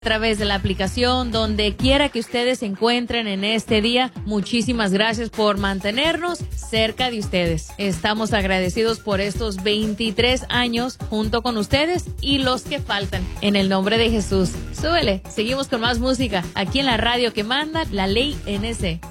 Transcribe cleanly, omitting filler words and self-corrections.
través de la aplicación, donde quiera que ustedes se encuentren en este día. Muchísimas gracias por mantenernos cerca de ustedes. Estamos agradecidos por estos 23 años junto con ustedes y los que faltan. En el nombre de Jesús. Súbele, seguimos con más música aquí en la radio que manda la Ley NC.